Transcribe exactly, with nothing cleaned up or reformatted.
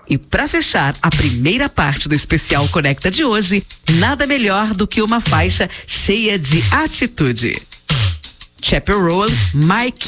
E para fechar a primeira parte do especial Conecta de hoje, nada melhor do que uma faixa cheia de atitude. Chappell Roan, Mike